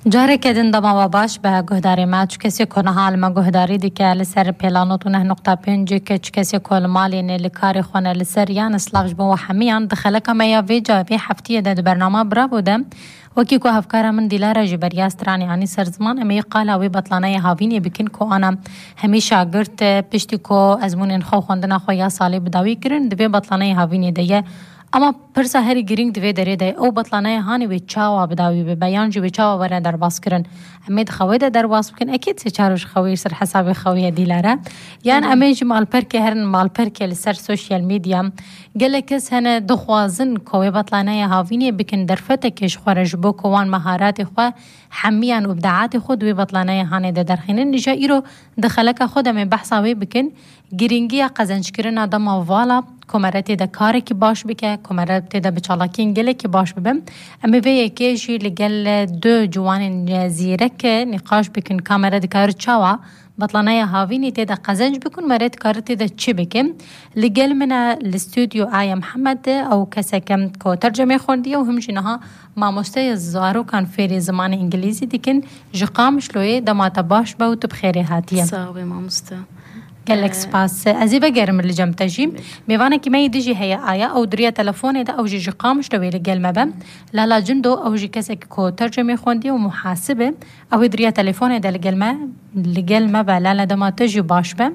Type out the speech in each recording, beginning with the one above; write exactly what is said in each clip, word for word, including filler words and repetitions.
جاره کدین دما و باش به گهداری ما چه کسی کنه حال ما گهداری دی که لسر پیلانوت و نه نقطه پنج که چه کسی کل مالی نه لکاری خونه لسر یان اسلاغش با و همیان دخله کم یا ویجا وی هفته ده برنامه برا بودم وکی که هفکار من دیلاره جبریاست رانی انی سر زمان امی قال اوی بطلانه هاوینی بکن که آنم همیشه گرت پشتی که از من انخو خوندنا خویا سالی بداوی کرن دوی بطلانه هاوینی دیگه اما پرسا هری گرینگ دوی داره ده او بطلانه هانی وی چاوا بداوی به بیان جو وی چاوا وره در باز کرن امید خوی ده در باز بکن اکید سه چاروش خوی سر حساب خوی دیلاره یعنی امیج مال پر که هرن مال پر که لسر سوشیال میدیا گله کس هنه دخوازن کوی بطلانه هاوینی بکن در فته کش خورج بو کوان مهارات خو حمیان و ابداعات خود وی بطلانه هانی ده درخینن نجا ایرو دخلک خودم بحثاوی بکن گرینگی قزنج کرن آدم والا کمرتی ده کاری که باش بکه کمرتی ده بچالاکین گله که باش ببم اما وی کیجی لگل دو جوان زیرک نقاش بکن کامرا ده کار چاوا بطلانه هاوینی ته ده قزنج بکن مرت کارتی ده چی بکم لگل من الاستودیو آیا محمد او کسی کم که ترجمه خوندیه و همچنها ماموسته زارو کان فیری زمان انگلیزی دیکن جقامش لوی دمات باش باوت بخیری هاتیه ساوی ماموسته قالك سباس ازي بقر من الجم تجيم ميوانا كي ما يدجي هي آية او دريا تلفوني ده او جي جي قامش دوي لقل مبا لا لا جندو او جي كسك كو ترجمي خوندي ومحاسبة او دريا تلفوني ده لقل ما لقل مبا لا لا دما تجي باش با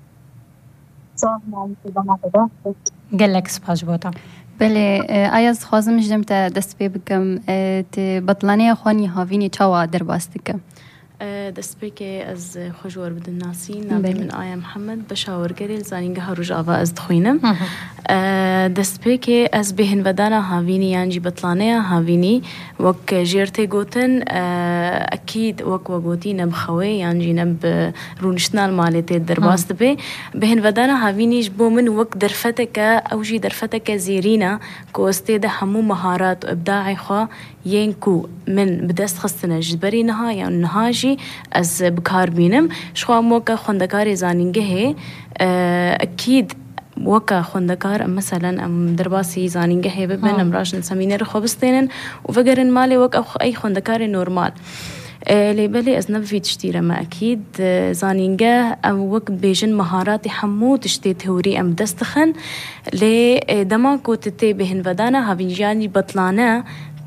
قالك سباس بوتا بله آیاز خوازم جدم تا دست پی بکم تی بطلانه خوانی هاوینی چاوا در باستکه دست به که از خوشور بدن ناسی نبی من آیا محمد بشاور گریل زانینگه هروج آوا از دخوینم دست به که از بهن ودانا هاوینی یعنی بطلانه هاوینی وک جیرته گوتن اکید وک وگوتی نب خوی یعنی نب رونشتنال مالته در باست به بهن ودانا هاوینیش بو من وک درفتک اوجی درفتک زیرینا کو استید همو مهارات و ابداعی خوا ينكو من بدست خستنا جبري نهاية نهاجي از بكار بينم شخوا موكا خندكاري زانينجه هي أكيد وكا خندكار مثلا أم درباسي زانينجه هي ببن أم راجن سمينة رخوبستينن وفقرن مالي وكا أي خندكاري نورمال لي بالي أزنب في تشتيرة ما أكيد زانينجه أو وك بيجن مهاراتي حمو تشتي تهوري أم دستخن لي دما كوت تي بهن ودانا هاوينجاني بطلانه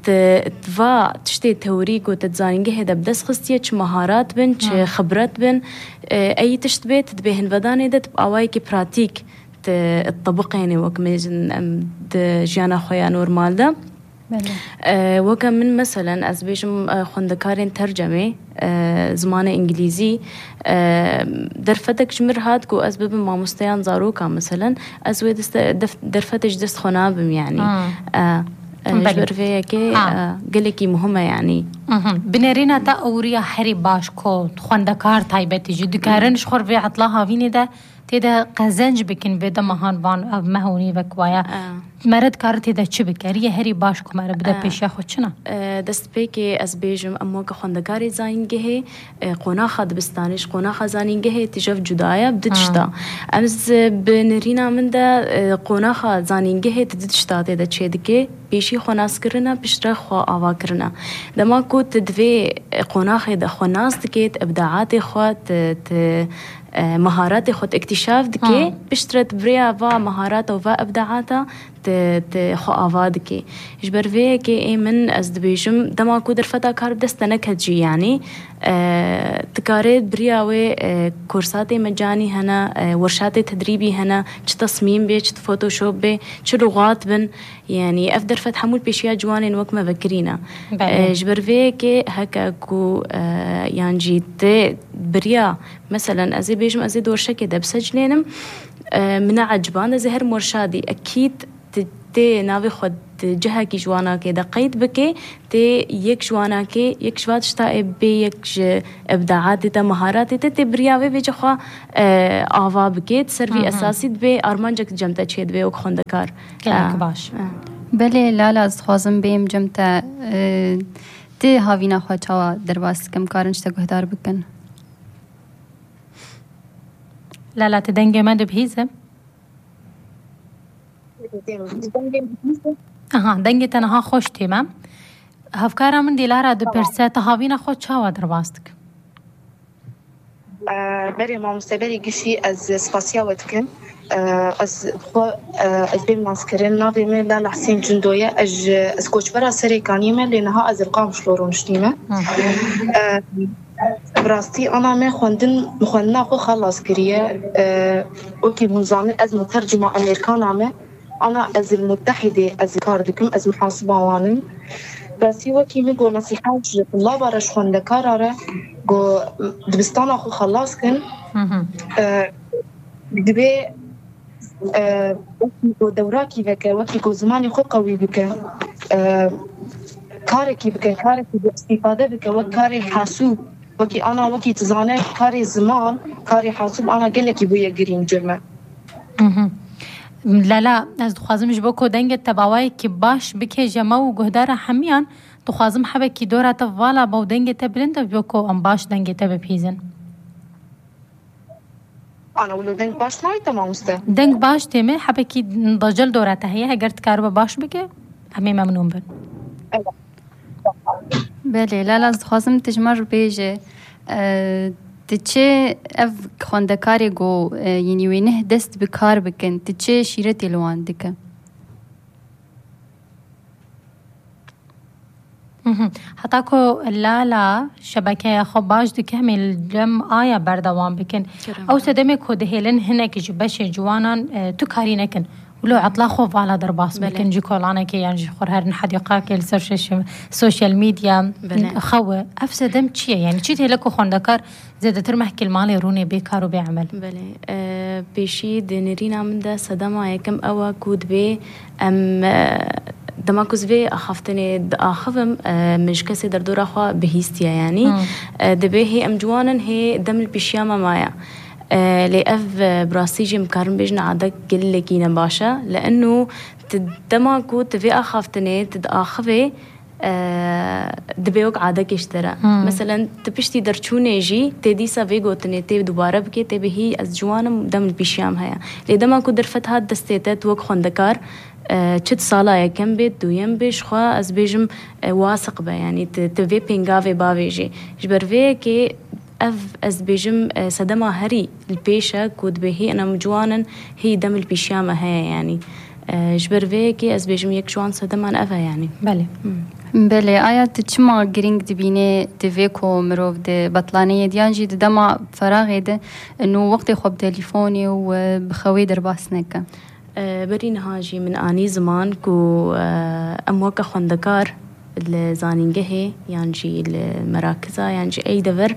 تفا تشتي تهوريك وتتزانينجه هذا بدس خستيه چ مهارات بن چ خبرات بن اي تشتبيت تبهن وداني ده تبقاواي كي براتيك الطبقيني وكميزن جانا خويا نورمال ده وكم من مثلا از بيجم خندكارين ترجمه زمان انجليزي درفتك جمر هاد كو از ببن ما مستيان زاروكا مثلا از درفتك دست خنابم يعني جبرفيه كي قلكي مهمة يعني بنرينا تا أوريا حري باش كو خواندكار تايبتي جدو كارن شخور في عطلاها فيني ده تيدا قزنج بكن بيدا مهان بان مهوني بكوايا مرد كارتي ده چه بكاريه هري باش كو مرد بدا پیش خود چنا دست بيكي از بيجم اموك خواندكاري زاينگه قناخة دبستانش قناخة زانينگه تجف جدايا بدتشتا امز بنرينا من ده قناخة زانينگه تدتشتا تيدا چه دكي بيشي خناس کرنا بشتر خوا آوا کرنا دما کو تدوی قناخه ده خناس دکیت ابداعات خوات مهارات خود اكتشاف دكي بشترت بريا فا مهارات وفا ابداعاتا ت خو آواد كي جبر في كي من از دبيجم دما کو در فتا کار دستنك هجي يعني اه تكاريت برياوي اه كورسات مجاني هنا اه ورشات تدريبي هنا چ تصميم بي چ فوتوشوب بي چ لغات بن يعني افدر فت حمول بيشيا جوانين وك ما فكرينا اه جبر في كي هكا كو اه يعني جيت بريا مثلا ازي بيجم ازي دورشه كده بسجلينم اه من عجبان زهر مرشادي اكيد تي ناوي خود جهة كي جوانا كي دقيت بكي تي يك جوانا كي يك شوات شتا بي يك ابداعات تا مهارات تا تي برياوي بي جخوا آوا بكي تسروي اساسي بي ارمانجك جمتا چيد بي وك خوندكار كلك باش بله لالا از خوازم بیم جمتا تي هاوینا خوا چاوا درباس کم کارنش تا گهدار بکن لالا تدنگه مدو بهیزم اها دنگه تنها خوش تیمم هفکارا من دیلارا دو پرسه تهاوینا خود چاوا درباستک؟ بری ما مستبری گشی از سپاسیا ودکن از خو از بیم ماسکرین ناوی من لا حسین جندویه از از کوچبرا سری کانیمه لینها از القام شلورونشتیمه براستی انا ما خوندن مخوندنا خو خلاص کریه اوکی منظم از مترجمه امریکانامه انا از المتحده از کاردکم از محاسبه وانم بس وکی میگو نصیحت جد الله برش خونده کاراره گو دبستان خو خلاص کن دبی وکی گو دوراکی بکه وکی گو زمانی خو قوی بکه کاری کی بکه کاری کی استفاده بکه وکی کاری حاسوب وکی آنا وکی تزانه کاری زمان کاری حاسوب آنا گله کی بوی گرین جرمه لا لا از دخوازمش بو کودنگ تباوی که باش بکه جمع و گهدار همیان دخوازم حبه که دورت والا با دنگ تبلند بو کو ام باش دنگ تب پیزن انا ولو دنگ باش نای تمام است دنگ باش تمه حبه که ضجل دورت هي اگر تکارو باش بکه همه ممنون بن بله لا لا از دخوازم تجمر بیجه تچه اف خواندکاری گو یعنی وینه دست بکار بکن تچه شیرتی لوان دکه حتی که لالا شبکه خب باش دکه همه الجم آیا بردوان بکن او سدمه که دهیلن هنک جو بشه جوانان تو کاری نکن ولو عطلا خوف على درباس بلكن جي كولانا كي يعني خور هرن حديقة كي السوشيال سوشيال ميديا خوه أفسدم تشي يعني تشي تهلكو خوندكار زيادة ترمح كل مالي روني بيكار وبيعمل بله أه بيشي دنيرينا من ده صدمة يكم أوا كود بي أم دماغوز بي أخافتني أخافم مش كسي دردورا خوا بهيستيا يعني دبي هي أم جوانا هي دم البيشياما مايا لأف براسيجي مكارن بيجنا عدك كل لكينا باشا لأنه تدماغو تفي أخافتني تدأخفي دبيوك عادك يشترى مثلا تبشتي درچونه جي تدي سافي غوتني تي دوباره بكي تبي هي از جوانم دم البيشام هيا لدماغو درفت هاد دستيتت وك خوندكار چت سالا يكم بيت دويم بيش خوا از بيجم واثق به يعني تفي بينغافي باويجي جبروي كي اف از بيجم صدمه هري البيشه كود به انا مجوانا هي دم البيشامه هي يعني جبروي كي از بيجم يك جوان صدمه افا يعني بله بله آیات چما گرینگ دبینه دویکو مروف ده بطلانه دیانجی ده دما فراغه ده انه وقت خوب تليفوني وبخوي درباس نکه برين هاجي من اني زمان كو اموكا خوندكار الزانينجه يانجي المراكزة يانجي اي دفر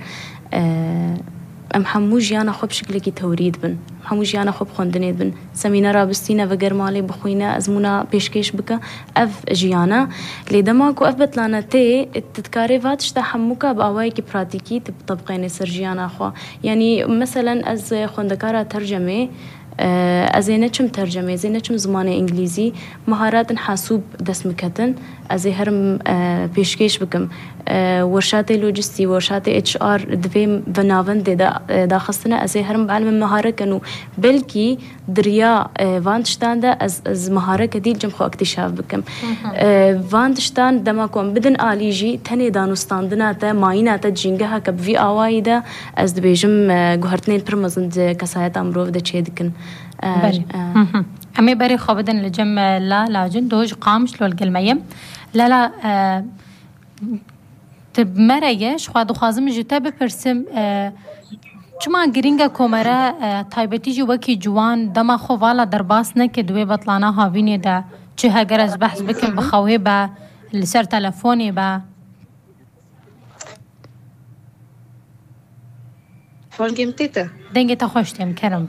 ام حموج يانا خوب شكلكي توريد بن حموج يانا خوب خوندنيد بن سمينا رابستينا وگر مالي بخوينا ازمونا بيشكيش بكا اف جيانا لدماكو اف بطلانا تي تتكاري فاتشتا حموكا باواي كي براتيكي تبطبقيني سر جيانا خوا يعني مثلا از خوندكارا ترجمه ازي نچم ترجمه زي نچم زمان انگلیزی مهارات حاسوب دست مکتن ازي هرم پیشکش بکم ورشات لوجستي ورشات اتش ار دفي بناون دا دا خصنا ازي هرم بعلم مهاره كانوا بلكي دريا فانتشتان دا از از مهاره كدي جم خو اكتشاف بكم فانتشتان دما كون بدن اليجي تني دانوستاندنا تا ماينا تا جينغها كب في اوايدا از دبيجم گهرتنين پرمزند كسايت امرو دا چيدكن امي بري خوبدن لجم لا لاجن دوج قامش لو القلميه لا لا آه تب مريش خو دخوازم جته بپرسم چما گرینگا کومره تایبتی جو وکی جوان دما خو والا درباس نه که دوی بطلانا هاوینی ده چه هگر از بحث بکن بخواه با لسر تلفونی با فرقم تيتا دنگی تا خوشتیم کرم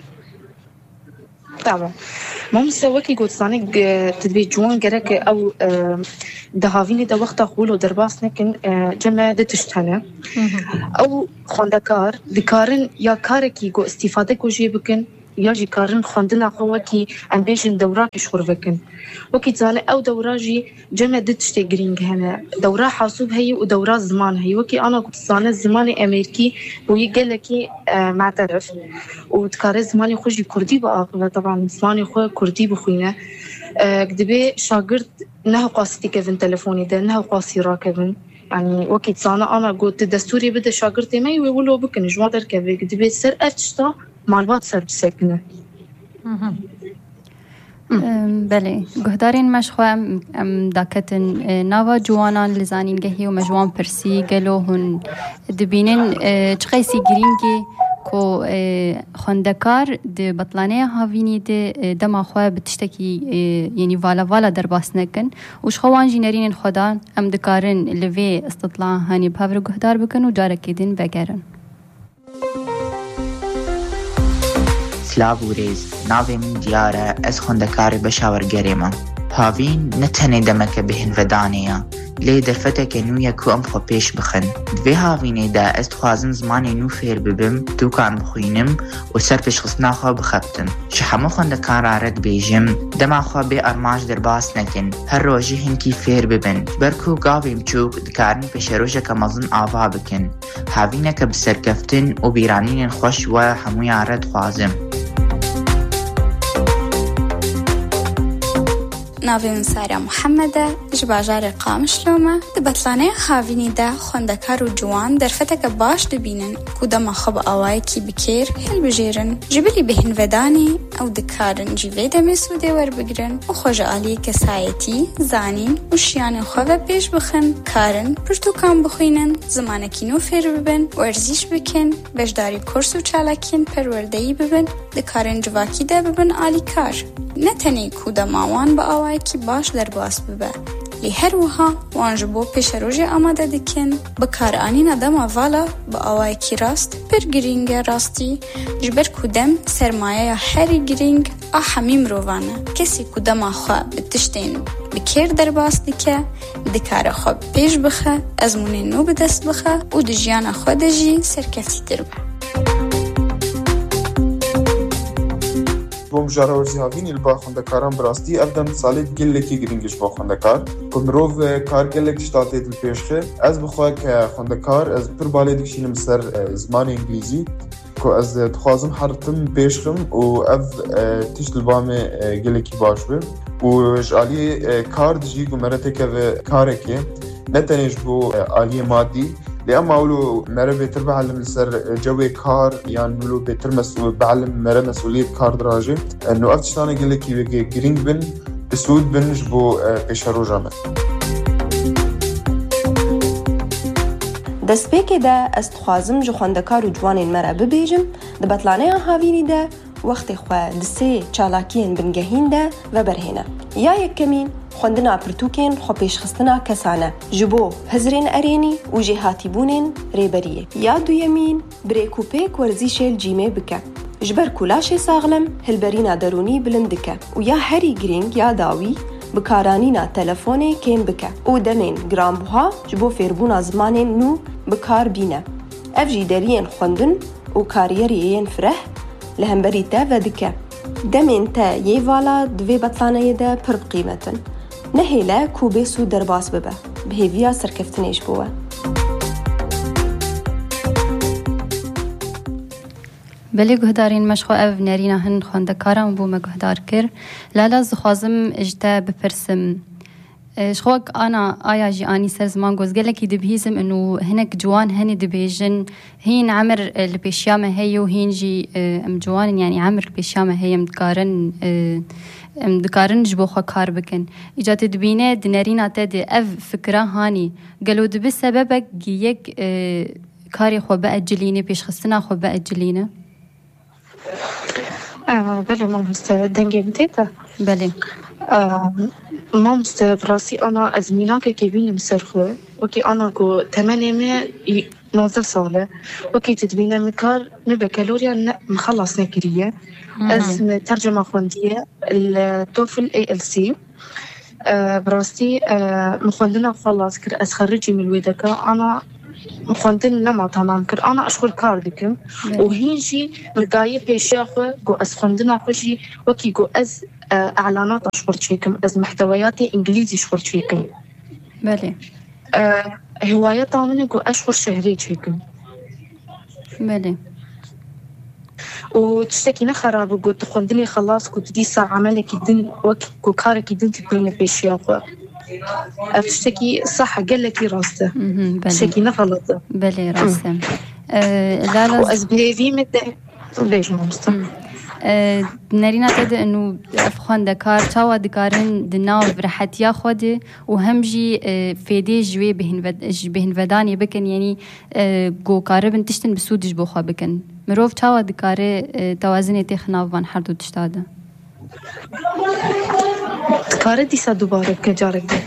طبعا ما مستواكي قلت صانق تدبي جوان جرك أو دهافيني ده وقت أقوله درباس لكن جمع ده تشتغل أو خندكار ذكارن يا كاركي جو استفادة كوجي بكن يا جي كارن خندنا قوتي عم بيجن دوراك شغل بكن وكي تزاني أو دوراجي جمع ده تشتغلين هنا دورا حاسوب هي ودورا زمان هي وكي أنا قلت صانع الزمان أمريكي ويقول لكي معترف وتكاري زماني خوشي كردي بقى طبعا زماني خو كردي بخوينا كدبي شاگرد إنها قاسيتي كذن تلفوني ده إنها قاسيرة كذن يعني وقت صانا أنا قلت دستوري بدأ شاقرتي ما يقولوا بكن جوادر كذا قد بيصير أفتشتا مع الواتساب ساكنة. بله گهدارین مشخوا ام داکتن نوا جوانان لزانین گهی و مجوان پرسی گلو هن دبینن چخیسی گرینگی کو خندکار د بطلانه هاوینی د دما خو بتشتکی یعنی والا والا در باس نکن وش خوان جنرین خدا ام دکارن لوی استطلاع هانی باور گهدار بکن و جارکیدن بگرن. سلاو و ریز ناوی من دیاره از خندکار بشاور گریما پاوین نتنه دمک بهن ودانیا لی درفته که نویا کو ام خو پیش بخن دوی هاوینه دا از خوازم زمانی نو فیر ببم تو کان بخوینم و سر پیش خصنا خوا بخبتن شحمو خندکار آرد بیجم دما خوا بی ارماش در باس نکن هر روژی هنکی فیر ببن برکو گاویم چوک دکارن پیش روژه که مزن آوا بکن هاوینه که بسر کفتن و بیرانین خوش و هموی آرد خوازم. ناوی من سارا محمده جباجار قامش لومه دبطلانه هاوینی ده خوندکار و جوان در فتک باش دبینن کودما خب آوائی کی بکیر هل بجیرن جبلی بهن ودانی او دکارن جیوه دمی سوده ور بگرن و خوشعالی کسایتی زانین و شیان خواه پیش بخن کارن پرتو کام بخوینن زمانکی نو فیر ببن ورزیش بکن بجداری کرس و چالاکین پروردهی ببن دکارن جواکی ده ببن آلی کار نتنی کودماوان با آوائی کی باش در باس ببه لی هر وها وانجبو پیش روژه آماده دکن بکار آنین آدم والا با آوائی کی راست پر گرینگ راستی جبر کودم سرمایه یا هری گرینگ آحمیم روانه کسی کودم آخوا بتشتین بکر در باس دکه دکار خواب پیش بخه از مونه نو بدست بخه و دجیان خوا دجی سرکفتی در بخه بوم جاروزی هاوینی لبا خوندکاران براستی افدم سالید گلکی گرینگش با خوندکار کمروو کار گلک شتاتی دل پیشخه از بخواه که خوندکار از پر بالی دکشینم سر زمان انگلیزی که از تخوازم حرتم پیشخم و اف تشت البام گلکی باش بیم و جالی کار دجی گمرته که کاره که نتنیش بو آلی مادی لأما أولو مرة بيتر بعلم لسر جوي كار يعني أولو بيتر مسؤول بعلم مرة مسؤولية كار دراجة إنه أفتشتاني قل لك يبقى جرينج بن بسود بنج بو بيشارو جامع. دەستپێکێ دا ئەس دخوازم ji خوێندەکار و جوانên me re bibêjim di betlaneya havînî de wextê xwe li sê çalakiyên bingehîn de veberhêne. Ya yekemîn xwendina pirtûkên xwepêşxistina kesan e ji bo hizrên erênî û jêhatîbûnên rêberiyê. Ya duyemîn birêk û pêk werzîşê li cîmê bike. Ji ber ku laşê saxlem hilberîna derûnî bilind dike û ya herî girîng ya dawî bikaranîna telefonê kêm bike û demên giranbuha ji bo fêrbûna zimanên nû bikar bîne. Ev jî deriyên xwendin û kariyeriyên fireh li hemberî te vedike. Demên te yê vala divê betlaneyê de pir biqîmetin. Nehêle ku bê sû derbas bibe. Bihêviya serkeftinê ji bo we. بله گهدارین مشخو او نرینا هن خوندکارم بو مگهدار کر لالا زخوازم اجتا بپرسم شخوك أنا آيا جي آني سر زمان گوزگله کی دبهیزم انو هنک جوان هنی دبیجن هین عمر لبیشیامه هیو هین جی ام جوان يعني عمر لبیشیامه هیم دکارن ام دکارن جبو خوا کار بکن ایجاد دبینه دنرینا تد اف فکره هانی گلو دبی سببك یک کاری خو بأجلینه پیش خستنا خو بأجلینه آه بله مامست دنگه بتیتا بله مامست براسي أنا أزميناك كيبين مسرخة وكي أنا كو تمانية نوزل صالة وكي تدبينا مكار نبقى كالوريا مخلص نكرية أز ترجمة خوندية التوفل اي ال سي براسي مخوندنا خلاص كر أز خرجي من الويدكا أنا مخوندن لما تمام كر أنا أشغل كاردكم وهيجي ملقاية بيشاخة جو أز خوندنا خوشي وكي جو أز اعلانات اشغل فيكم از محتوياتي انجليزي اشغل فيكم بله أه هوايات مني كو اشغل شهري فيكم بله وتشتكي نخرب وقلت تخندني خلاص كنت دي ساعة عملك يدن وكي كو كارك يدن تبين بيشياخو تشتكي صح قال لك راسته تشتكي نغلط بلي راسته لا لا وأزبي في مدة ليش مستم نرينا تده إنه أفخان دكار توا دكارن دناو برحتيا خودي وهمجي فيدي جوي بهن بهن وداني بكن يعني جو كاربن تشتن بسودش بوخا بكن مروف توا دكاره توازن تخناف بان حردو تشتاده دكاره ديسا دوباره كجارك ده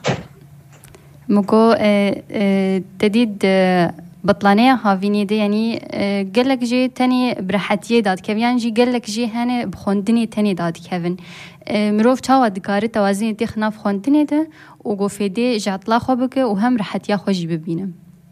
مكو تديد بطلانية هافيني دي يعني قالك جي تاني برحتيه داد كيفن جي قالك جي هاني بخوندني تاني داد كيفن مروف تاوا دكاري توازين تخنا بخوندني ده وقو فيدي جعطلا خوبك وهم رحتيا خوجي ببينم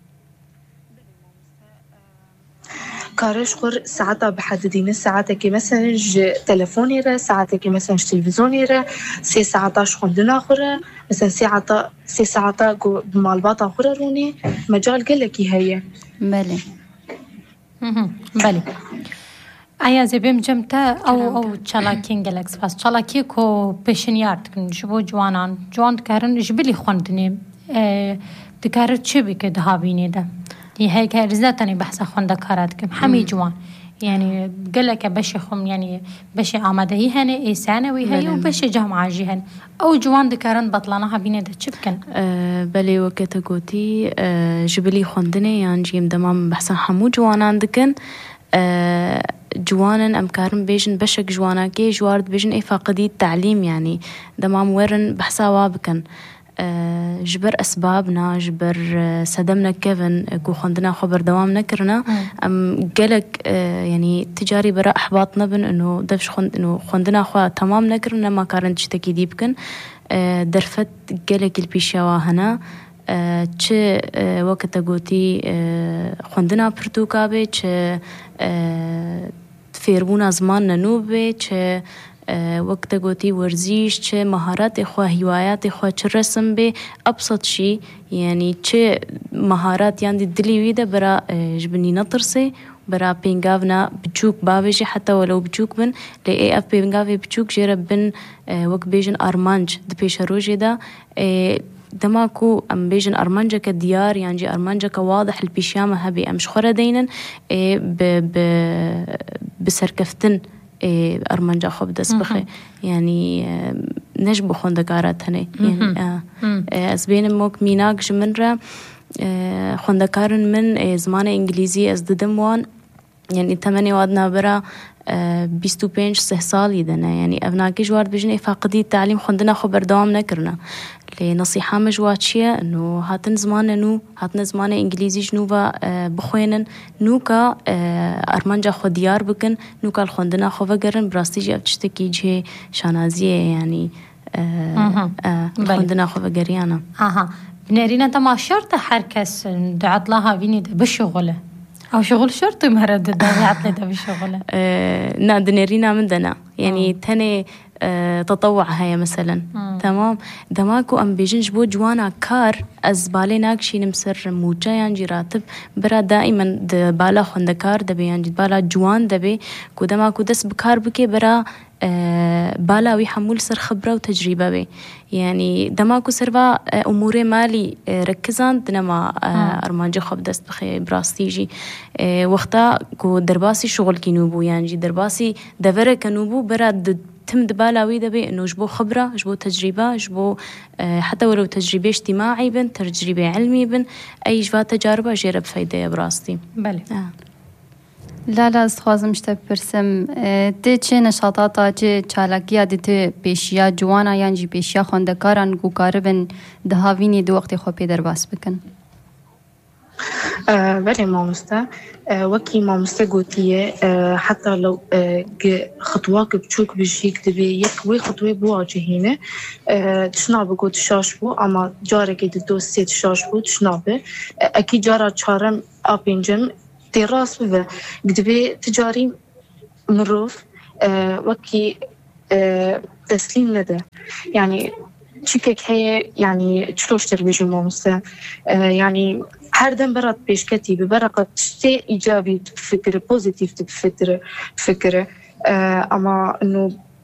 كارش خور ساعتها بحددين ساعتها كي مثلا تلفوني را ساعتها كي مثلا تلفزيوني را سي ساعتها شخندنا خورا مثلا ساعتها سي ساعتها جو بمالباطا خورا روني مجال قلكي هي بله بله ایا زبیم جمتا او او چالاکین گلکس پس چالاکی کو پیشنیارد کن جبو جوانان جوان دکارن جبلی خوندنی دکار چی بی که دهابینی ده هي كارزاتني بحث خوندا كاراتكم حمي جوان يعني قال لك بشي خم يعني بشي آماده هي هني اي ثانوي هي وبشي جامعة جهن او جوان دكارن بطلانها بينه ده تشبكن أه بلي وقت قوتي أه جبلي خوندني يعني جيم دمام بحث حمو جوانان دكن أه جوانن امكارن بيجن بشك جوانا كي جوارد بيجن اي فاقدي التعليم يعني دمام ورن بحثا وابكن أه جبر أسبابنا جبر أه سدمنا كيفن كو خندنا خبر دوام نكرنا أم قالك أه يعني تجاري براء أحباطنا بن إنه دفش خند إنه خندنا خوا تمام نكرنا ما كارن تشتكي ديبكن أه درفت قالك البيشوا هنا أه تش أه وقت قوتي أه خندنا برتوكابي تش أه فيربونا زمان ننوبي تش وقت قوتي ورزيش چه مهارات اخوة هوايات اخوة چه رسم بي ابسط شي يعني چه مهارات يعني دلي ويدا برا جبني نطرسي برا بينغافنا بچوك بابجي حتى ولو بچوك بن لي اي اف بينغافي بچوك جيرب بن وقت بيجن ارمانج دبيش روجي دا دماكو ام بيجن ارمانجا كديار يعني جي ارمانجا كواضح البيشامة هبي امش خورا دينن ب ب بسركفتن أرمانجا خب دست بخي يعني نجبو خوندكارات هني يعني أزبين موك ميناك جمنرا خوندكارن من زمان إنجليزي أزددم وان يعني تمني وادنا برا بيستو بينش سه سال يدنا يعني أبناكي جوارد بجن فاقدي التعليم خوندنا خبر دوام نكرنا لنصيحة مجواتشية إنه هاتن زمان نو هاتن زمان إنجليزي جنوبا بخوينن نوكا أرمانجا خديار بكن نوكا الخوندنا خوفا قرن براستيجي أبتشتكي جه شانازية يعني الخوندنا خوفا قريانا أها بنارينا تما شرط حركس دعت لها بيني بشغله أو شغل شرطي مهرد ده عطلي ده بشغله نا دنيرينا من دنا يعني تاني أه تطوع هيا مثلا مم. تمام دماكو ام بيجن جبو جوانا كار از بالي ناكشي نمسر موجا يانجي راتب برا دائما بالا خوندكار دبي يانجي بالا جوان دبي كو دماكو دس بكار بكي برا أه بالا ويحمول سر خبرة وتجربة بي يعني دماكو سربا امور مالي ركزان دنما أه ارمانجي خب دست بخي براستيجي أه وقتا كو درباسي شغل كينوبو يانجي درباسي دفره كنوبو برا تم دبالاوي دبي إنه جبو خبرة جبو تجربة جبو أه حتى ولو تجربة اجتماعي بن تجربة علمي بن أي جوا تجاربة جرب فايدة براستي بله آه. لا لا استخوازم شتا برسم تی چه نشاطاتا چه چالاکیا دی تی پیشیا جوانا یانجی پیشیا خوندکاران گو کاربن دهاوینی دو وقتی خو پیدر باس بکن آه بله مامستا آه وكي مامستا قوتية آه حتى لو آه خطواك بتشوك بجيك دبي يكوي خطوة بواجهينه آه تشنابه قوت شاش بو اما جارك يدو سيت شاش بو تشنابه آه اكي جارة تشارم ابينجم تراس بو قدبي تجاري مروف آه وكي آه تسليم لده يعني چیکک هی یعنی چلوش تربیجی مامسته یعنی هر دم برات پیش کتی به برقت شتی ایجابی فکر پوزیتیف فکر فکر اما انه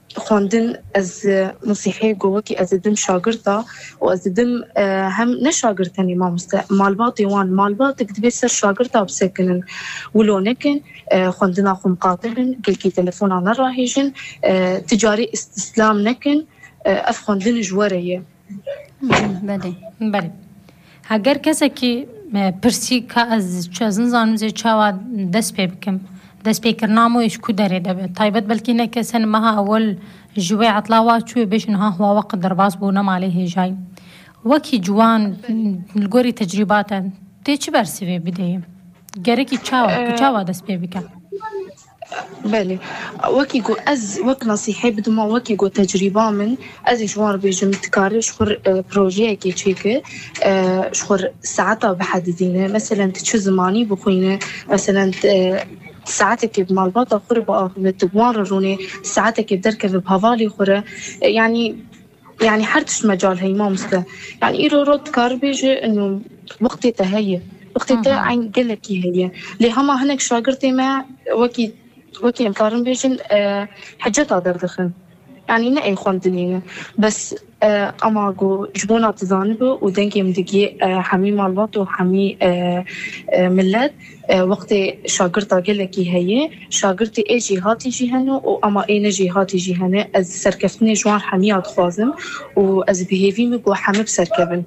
خواندن از مسیحی گوکی از دم شاگردا و از دم هم نشاگرتنی ما مست مالبات یوان مالبات کدبی سر شاگردا بسکنن ولو نکن خواندن آخو مقاطعن گلکی تلفون آن راهیجن تجاری استسلام نکن اف خواندن جوریه. بله بله. اگر کسی که پرسی که از چازن زانوزه چاوا دست پی بکم دست پی کرنامو ایش کو داره دبه طایبت بلکی نکسن مها اول جوی عطلاوات چوی بشن ها هوا وقت درباس بونم علیه جای وکی جوان الگوری تجرباتن تی چی برسیوی بدهیم گره کی چاوا چاوا دست پی بکم. بله وکی گو از وک نصیحه بدم وکی گو تجربه من از جوار بیجم تکاری شخور پروژه کی چیکه شخور ساعتا بحددینه مثلا تشو زمانی بخوینه مثلا ساعتك بمالبات آخر بتبوان روني ساعتك بدركب بهوالي خورة يعني يعني حرتش مجال هي ما مسلا يعني إيرو رد كاربيجي إنه وقتي تهيئ وقتي تا عين قلكي هي لهما هناك شاقرتي ما وكي وكي مقارن بيجن أه حاجات دردخن يعني نأي خواندنينه بس أه أما جو جبونا تزانبه ودنكي مدقي أه حمي مالبات وحمي أه أه ملات أه وقت شاقرتا قلكي هي شاقرتي اي جهاتي جهنو وأما اي نجهاتي جهنو از سركفتني جوان حميات خوازم واز بهيفي مقو حمي بسركبن.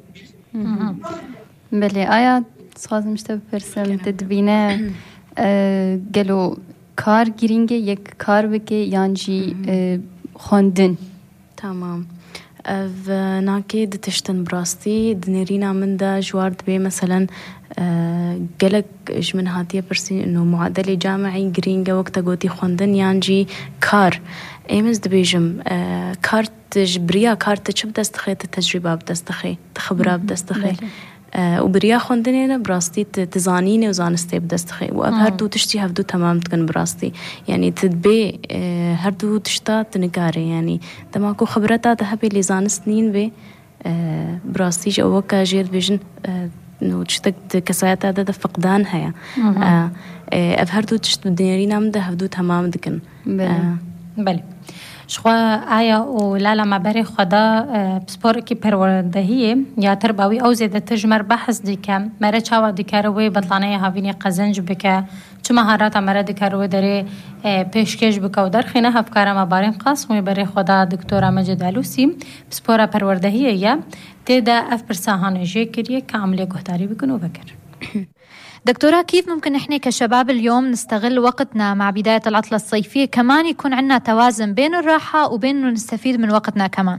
بله آیا خوازم شتا بپرسم تدبینه قلو کار گرینگه یک کار بکه یانجی خواندن. تمام. و ناكيد تشتن براستي دنيرينا من دا جوارد بي مثلا قلق ايش من هاتيه برسين انه معدلي جامعي جرينجا وقتا قوتي خواندن يانجي كار ايمز دبيجم كار تجبريا كار تشب دستخي تجربة بدستخي تخبرة بدستخي أه وبريا خوندنينا براستي تزانيني وزانستي بدستخي وهردو تشتي هردو تمام تكن براستي يعني تدبي أه هردو تشتا تنقاري يعني تماكو خبرتا تهبي اللي زانستنين بي أه براستي جوكا جير بيجن أه انه تشتك كسايات هذا فقدان هيا أه أه هردو تشت دنيرينا من ده هردو تمام دكن. بله بله شخوا آیا و لالا مبری خدا بسپور کی پروردهیه یا تربوی او زیده تجمر بحث دیکم مره چاوا دیکروی بطلانه هاوینی قزنج بکه چه مهارت مره دیکروی داره پیشکش بکه و در خینه هفکار مبارین قاسمی بری خدا دکتور مجد علوسی بسپور پروردهیه یا تیدا اف برساهان جه کریه که عملی گهداری بکنو بکر. دكتورة، كيف ممكن نحن كشباب اليوم نستغل وقتنا مع بداية العطلة الصيفية كمان يكون عندنا توازن بين الراحة وبين إنه نستفيد من وقتنا كمان؟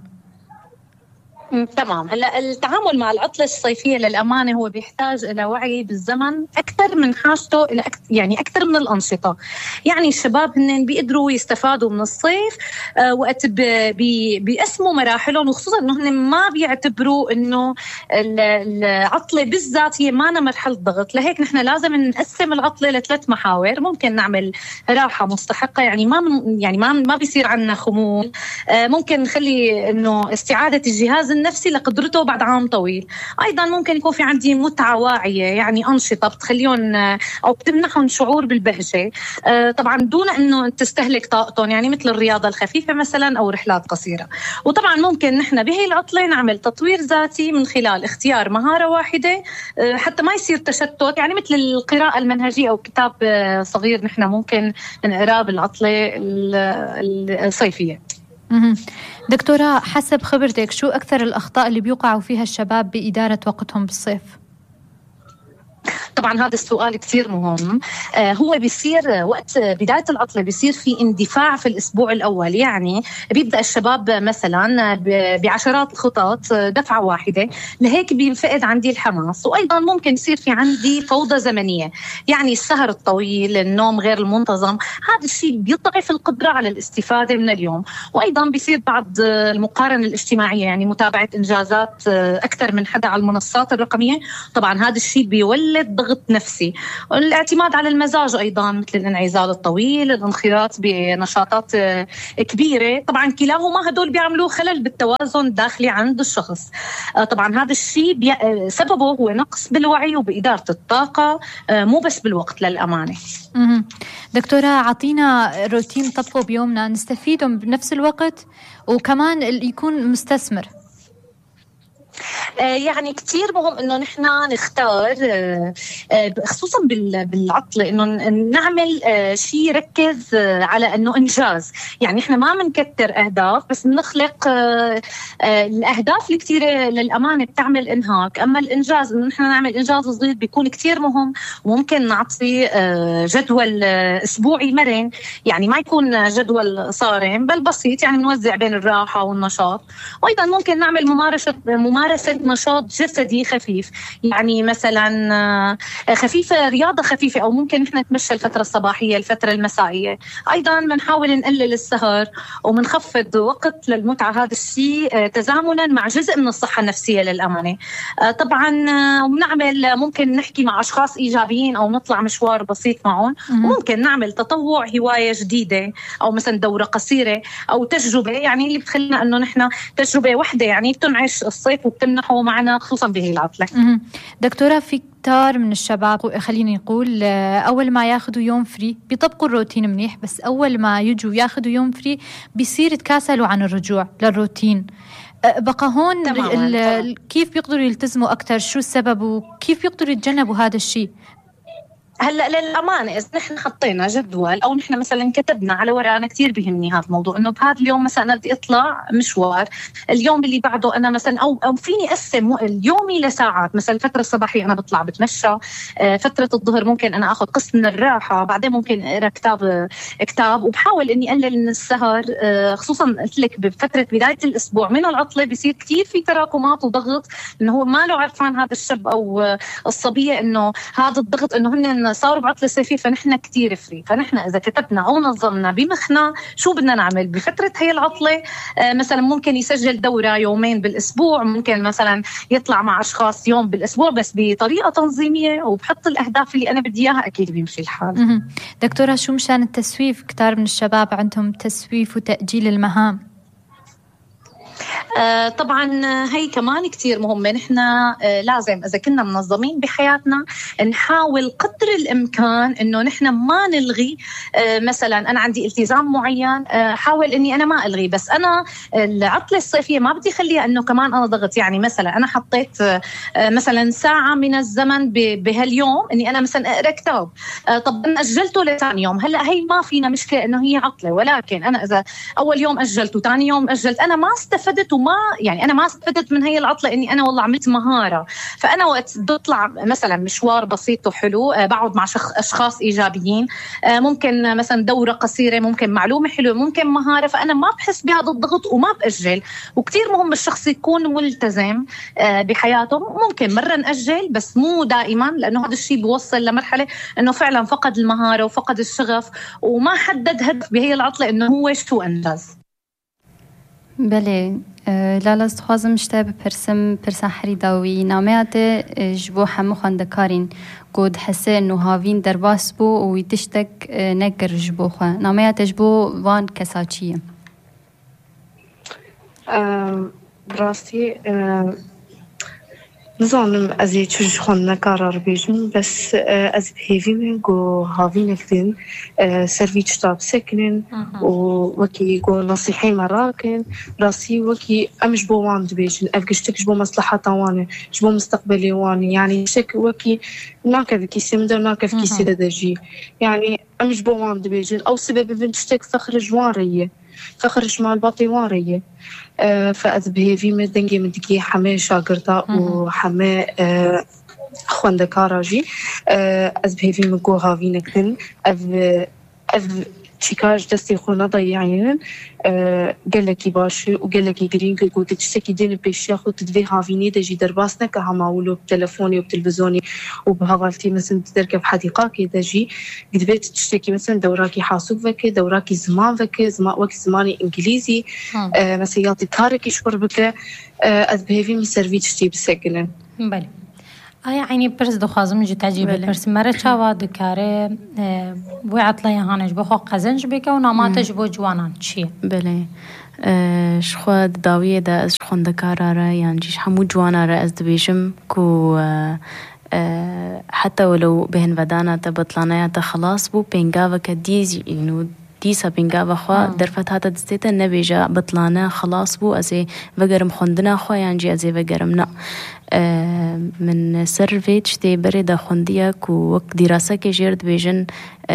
تمام. هلا التعامل مع العطلة الصيفية للأمانة هو بيحتاج إلى وعي بالزمن أكثر من حاجته إلى أكثر، يعني أكثر من الأنشطة. يعني الشباب هن بيقدروا يستفادوا من الصيف آه وقت بي بيقسموا مراحلهم، وخصوصا إنه هن ما بيعتبروا إنه العطلة بالذات هي مانا مرحلة ضغط. لهيك نحن لازم نقسم العطلة لثلاث محاور. ممكن نعمل راحة مستحقة، يعني ما من يعني ما ما بيصير عنا خمول. آه ممكن نخلي إنه استعادة الجهاز النفسي لقدرته بعد عام طويل. أيضا ممكن يكون في عندي متعة واعية، يعني أنشطة بتخليهم أو بتمنحهم شعور بالبهجة طبعا دون أنه تستهلك طاقتهم، يعني مثل الرياضة الخفيفة مثلا أو رحلات قصيرة. وطبعا ممكن نحن بهي العطلة نعمل تطوير ذاتي من خلال اختيار مهارة واحدة حتى ما يصير تشتت، يعني مثل القراءة المنهجية أو كتاب صغير نحن ممكن نقراه بالعطلة الصيفية. دكتورة، حسب خبرتك شو أكثر الأخطاء اللي بيوقعوا فيها الشباب بإدارة وقتهم بالصيف؟ طبعا هذا السؤال كثير مهم. آه هو بيصير وقت بداية العطلة بيصير في اندفاع في الأسبوع الأول، يعني بيبدأ الشباب مثلا بعشرات الخطط دفعة واحدة، لهيك بينفقد عندي الحماس. وأيضا ممكن يصير في عندي فوضى زمنية، يعني السهر الطويل، النوم غير المنتظم، هذا الشيء بيضعف القدرة على الاستفادة من اليوم. وأيضا بيصير بعض المقارنة الاجتماعية، يعني متابعة إنجازات أكثر من حدا على المنصات الرقمية. طبعا هذا الشيء بيولد ضغط نفسي. الاعتماد على المزاج أيضا مثل الانعزال الطويل، الانخراط بنشاطات كبيرة، طبعا كلاهما هدول بيعملوا خلل بالتوازن الداخلي عند الشخص. طبعا هذا الشيء بي... سببه هو نقص بالوعي وبإدارة الطاقة، مو بس بالوقت للأمانة. دكتورة، عطينا روتين طبقه بيومنا نستفيده بنفس الوقت وكمان يكون مستثمر. يعني كتير مهم إنه نحن نختار خصوصا بالعطلة إنه نعمل شيء يركز على إنه إنجاز. يعني إحنا ما منكتر أهداف بس نخلق الأهداف اللي كتير للأمانة بتعمل إنهاك، أما الإنجاز إنه نحن نعمل إنجاز صغير بيكون كتير مهم. وممكن نعطي جدول أسبوعي مرن، يعني ما يكون جدول صارم بل بسيط، يعني نوزع بين الراحة والنشاط. وأيضا ممكن نعمل ممارسة ممارسة نشاط جسدي خفيف، يعني مثلا خفيفة رياضة خفيفة، أو ممكن نحن نتمشى الفترة الصباحية الفترة المسائية. أيضا بنحاول نقلل السهر ومنخفض وقت للمتعة، هذا الشيء تزامنا مع جزء من الصحة النفسية للأمانة. طبعا بنعمل ممكن نحكي مع أشخاص إيجابيين أو نطلع مشوار بسيط معهم، وممكن نعمل تطوع هواية جديدة أو مثلا دورة قصيرة أو تجربة، يعني اللي بتخلينا أنه نحن تجربة واحدة يعني بتنعش الصيف وبتمنحه معنا خصوصا بهي العطلة. دكتورة، في كتار من الشباب خليني نقول أول ما ياخدوا يوم فري بيطبقوا الروتين منيح، بس أول ما يجوا ياخدوا يوم فري بيصير يتكاسلوا عن الرجوع للروتين. بقى هون ال... كيف بيقدروا يلتزموا أكتر؟ شو السبب وكيف بيقدروا يتجنبوا هذا الشيء؟ هلا للأمانة إذا نحن حطينا جدول أو نحن مثلا كتبنا على ورقة، أنا كتير بيهمني هذا الموضوع إنه بهذا اليوم مثلا أنا بدي أطلع مشوار، اليوم اللي بعده أنا مثلا أو أو فيني أقسم اليومي لساعات. مثلا الفترة الصباحية أنا بطلع بتمشى، فترة الظهر ممكن أنا أخذ قسط من الراحة، بعدين ممكن أقرأ كتاب كتاب وبحاول إني أقلل من السهر، خصوصا قلت لك بفترة بداية الأسبوع من العطلة بيصير كتير في تراكمات وضغط، إنه هو ما له عرفان هذا الشاب أو الصبية إنه هذا الضغط إنه هن صاروا بعطلة صيفية فنحن كتير فري. فنحن إذا كتبنا أو نظمنا بمخنا شو بدنا نعمل بفترة هي العطلة، آه مثلا ممكن يسجل دورة يومين بالأسبوع، ممكن مثلا يطلع مع أشخاص يوم بالأسبوع بس بطريقة تنظيمية وبحط الأهداف اللي أنا بدي إياها، أكيد بيمشي الحال. دكتورة، شو مشان التسويف؟ كتار من الشباب عندهم تسويف وتأجيل المهام. آه طبعا هي كمان كتير مهمة. نحن آه لازم إذا كنا منظمين بحياتنا نحاول قدر الإمكان إنه نحن ما نلغي. آه مثلا أنا عندي التزام معين، آه حاول إني أنا ما ألغي، بس أنا العطلة الصيفية ما بدي خليها إنه كمان أنا ضغط. يعني مثلا أنا حطيت آه مثلا ساعة من الزمن بهاليوم إني أنا مثلا أقرأ كتاب، آه طب أنا أجلته لثاني يوم. هلأ هي ما فينا مشكلة إنه هي عطلة، ولكن أنا إذا أول يوم أجلت وثاني يوم أجلت أنا ما استفدت وما يعني أنا ما استفدت من هي العطلة إني أنا والله عملت مهارة. فأنا وقت بطلع مثلا مشوار بسيط وحلو، أه بقعد مع أشخاص إيجابيين، أه ممكن مثلا دورة قصيرة، ممكن معلومة حلوة، ممكن مهارة، فأنا ما بحس بهذا الضغط وما بأجل. وكتير مهم الشخص يكون ملتزم أه بحياته. ممكن مرة نأجل بس مو دائما، لأنه هذا الشيء بيوصل لمرحلة إنه فعلا فقد المهارة وفقد الشغف وما حدد هدف بهي العطلة إنه هو شو أنجاز. بله لالا خوازم شته بپرسم پرسا حریداوی نامه جبو همه خواندکارین گود حسه انو هاوین در باس بو و ویدشتک نگر جبو خواه نامه جبو وان کسا چیه؟ براستی نزانم از یه چوش خواندکار بیجم، بس از بهیوی من گو هاوین اکدین سروی چطاب سکنن و وکی گو نصیحی مراکن راسي وكي أمش بو وان دبيجن أفقشتك جبو مصلحة وانه جبو مستقبلي واني يعني شك وكي ناكف كيسي مدر ناكف كيسي لدجي يعني أمش بو وان دبيجن أو سبب بنشتك فخر جوارية فخر شمال باطي وارية. أه فأذبه في مدنجي مدكي حماة شاقرتا وحماة أه خواندكارا جي أه أذبه في مقوها في نكتن أذ أذ تشيكاج دستي خونا ضيعين أه قال لك باشي وقال لك جرين قلت تشتكي دين بيشيا خو تدفي هافيني دجي درباسنا كهماولو بتلفوني وبتلفزيوني وبهغالتي مثلا تركب حديقة كي دجي قد بيت تشتكي مثلا دوراكي حاسوب فك دوراكي زمان فك زمان وقت زماني انجليزي أه مثلا يعطي تاركي شكر بك أه أذبهي من سيرفيس تي بسجلن. بله آیا عینی پرس دخوازم جی تعجیب پرس مرا چاوا دکاره بوی عطلای هانش بخوا قزنج بکه و ناماتش بو جوانان چیه؟ بله شخوا داویه دا از خوندکار را یعنی جیش همو جوانا را از دبیشم کو حتى ولو بهن ودانا تبطلانايا تخلاص بو بينغاوا كديز إنه ديسا بينغاوا خوا درفت هاتا دستيتا نبيجا بطلانا خلاص بو أزي وقرم خوندنا خوا يانجي أزي وقرمنا من سر فيت شتي بريدا خونديا كو وك دراسة كي جيرد بيجن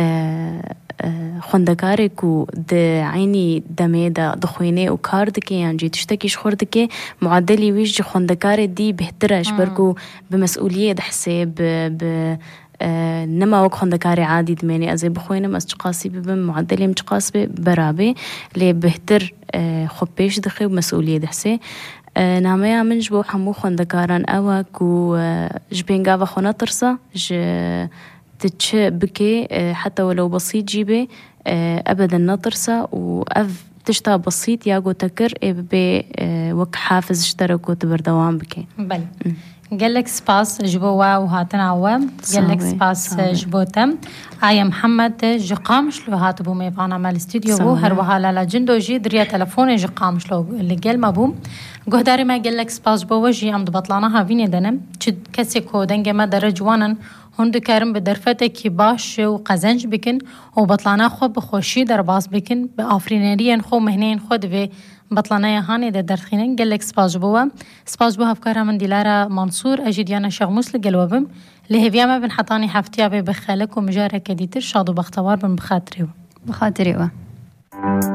خوندکاری کو د عینی دمه د دخوینه او کار دکه یعنی تشتکیش خوردکه معدلی ویش خوندکاری دی بهترش برکو بمسئولیت حساب ب نما وك خوندکاری عادي دماني ازي بخوينم از چقاسي ببم معدلي مچقاس برابي لي بهتر خب بيش دخي ومسؤولية دحسي ناميا منج بو حمو خوندکاران اوا كو جبينغا وخونا ترسا ج تتش بكي حتى ولو بسيط جيبه أبدا نطرسة وأف تشتا بسيط ياغو تكر بي وك حافز اشتركو تبر دوام بكي بل قالك سباس جبوا وهاتنا عوام قالك سباس جبوتم آيا محمد جقامش لو هاتبو ميفانا مال استوديو بو هر وحالا لجندو جي دريا تلفون جقامش لو اللي قال ما بوم قهداري ما قالك سباس بو وجي عمد بطلانا هاويني دنم چد كسي كو دنگه ما درجوانن هندو كارم بدرفته كي باش و قزنج بكن و بطلانا خو بخوشي در باز بكن بآفرينيرين خو مهنين خود في بطلانا هاني در درخينن قالك سباس بوا سباس بوا هفكارها من ديلارا منصور أجيديانا شغموس لقلوبم لهفياما بن حطاني حفتيا بخالك ومجارة كديتر شادو بختوار بن بخاطريو بخاطريو